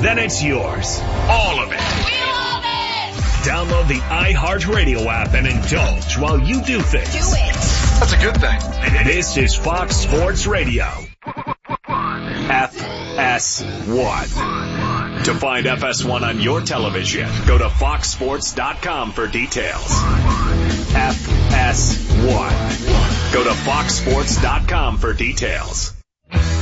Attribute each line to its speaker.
Speaker 1: then it's yours. All of it.
Speaker 2: We love it!
Speaker 1: Download the iHeartRadio app and indulge while you do things.
Speaker 2: Do it!
Speaker 3: That's a good thing.
Speaker 1: This is Fox Sports Radio. FS1. To find FS1 on your television, go to foxsports.com for details. FS1. Go to foxsports.com for details.